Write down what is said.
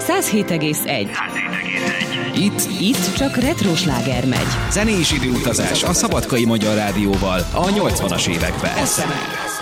107,1. Itt csak retro sláger megy. Zenés időutazás a Szabadkai Magyar Rádióval a 80-as évekbe.